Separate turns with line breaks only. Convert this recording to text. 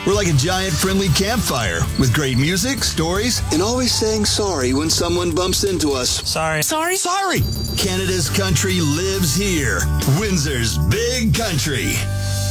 We're like a giant friendly campfire with great music, stories, and always saying sorry when someone bumps into us.
Sorry.
Canada's country lives here. Windsor's Big Country.